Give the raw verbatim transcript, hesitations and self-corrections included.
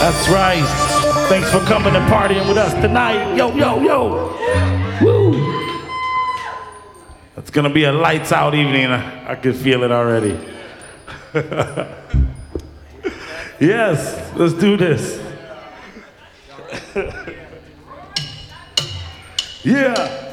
That's right. Thanks for coming and partying with us tonight. Yo, yo, yo. Woo. It's gonna be a lights out evening. I, I can feel it already. Yes, let's do this. Yeah.